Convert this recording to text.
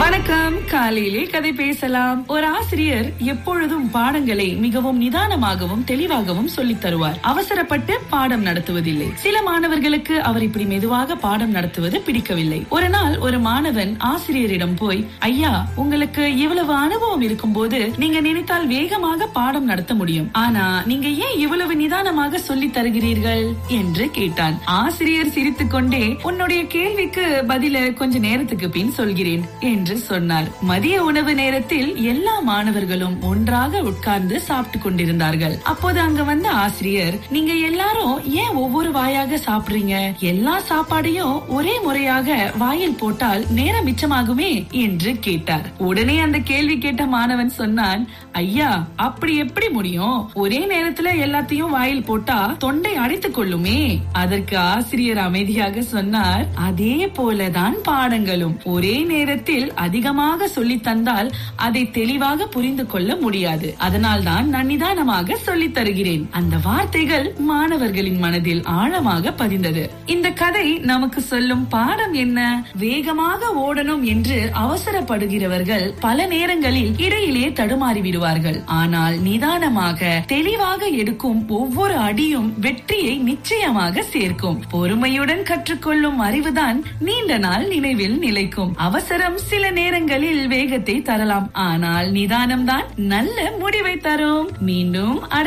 வணக்கம். காலையிலே கதை பேசலாம். ஒரு ஆசிரியர் எப்பொழுதும் பாடங்களை மிகவும் நிதானமாகவும் தெளிவாகவும் சொல்லித் தருவார். அவசரப்பட்டு பாடம் நடத்துவதில்லை. சில மாணவர்களுக்கு அவர் இப்படி மெதுவாக பாடம் நடத்துவது பிடிக்கவில்லை. ஒரு நாள் ஒரு மாணவன் ஆசிரியரிடம் போய், ஐயா, உங்களுக்கு இவ்வளவு அனுபவம் இருக்கும் போது நீங்க நினைத்தால் வேகமாக பாடம் நடத்த முடியும். ஆனா நீங்க ஏன் இவ்வளவு நிதானமாக சொல்லித் தருகிறீர்கள் என்று கேட்டான். ஆசிரியர் சிரித்துக் கொண்டே, உன்னுடைய கேள்விக்கு பதில கொஞ்ச நேரத்துக்கு பின் சொல்கிறேன் என்று சொன்னார். மதிய உணவு நேரத்தில் எல்லா மாணவர்களும் ஒன்றாக உட்கார்ந்து சாப்பிட்டு கொண்டிருந்தார்கள். அப்போது அங்க வந்த ஆசிரியர், நீங்க எல்லாரும் ஏன் ஒவ்வொரு வாயாக சாப்பிடுறீங்க? எல்லா சாப்பாடையும் ஒரே முறையாக வாயில் போட்டால் நேரம் மிச்சமாகுமே என்று கேட்டார். உடனே அந்த கேள்வி கேட்ட மாணவன் சொன்னான், ஐயா, அப்படி எப்படி முடியும்? ஒரே நேரத்துல எல்லாத்தையும் வாயில் போட்டா தொண்டை அடைத்துக் கொள்ளுமே. அதற்கு ஆசிரியர் அமைதியாக சொன்னார், அதே போலதான் பாடங்களும். ஒரே நேரத்தில் அதிகமாக சொல்லி தந்தால் அதை தெளிவாக புரிந்து கொள்ள முடியாது. அதனால்தான் நான் நிதானமாக சொல்லித் தருகிறேன். அந்த வார்த்தைகள் மாணவர்களின் மனதில் ஆழமாக பதிந்தது. இந்த கதை நமக்கு சொல்லும் பாடம் என்ன? வேகமாக ஓடணும் என்று அவசரப்படுகிறவர்கள் பல நேரங்களில் இடையிலே தடுமாறி விடுவார்கள். ஆனால் நிதானமாக தெளிவாக எடுக்கும் ஒவ்வொரு அடியும் வெற்றியை நிச்சயமாக சேர்க்கும். பொறுமையுடன் கற்றுக்கொள்ளும் அறிவுதான் நீண்ட நாள் நினைவில் நிலைக்கும். அவசரம் சில நேரங்களில் வேகத்தை தரலாம், ஆனால் நிதானம்தான் நல்ல முடிவை தரும். மீண்டும்